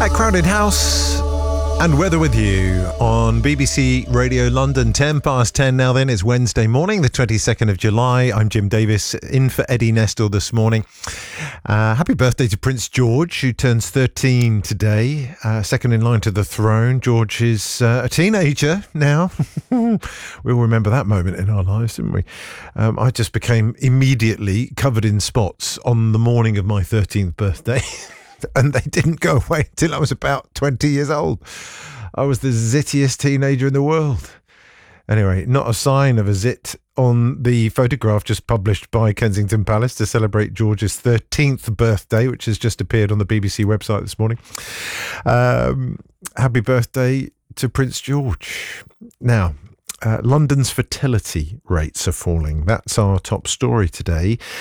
At Crowded House and Weather with you on BBC Radio London. 10 now then. It's Wednesday morning, the 22nd of July. I'm Jim Davis, in for Eddie Nestor this morning. Happy birthday to Prince George, who turns 13 today, second in line to the throne. George is a teenager now. We'll remember that moment in our lives, didn't we? I just became immediately covered in spots on the morning of my 13th birthday. And they didn't go away until I was about 20 years old. I was the zittiest teenager in the world. Anyway, not a sign of a zit on the photograph just published by Kensington Palace to celebrate George's 13th birthday, which has just appeared on the BBC website this morning. Happy birthday to Prince George. Now, London's fertility rates are falling. That's our top story today.